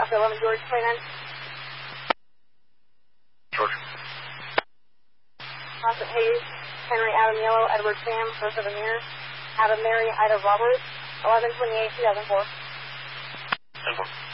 Oscar 11 George 29. George. Austin Hayes, Henry Adam Yellow, Edward Sam, Joseph Amir, Adam Mary, Ida Roberts, 11/28/2004. 10-4.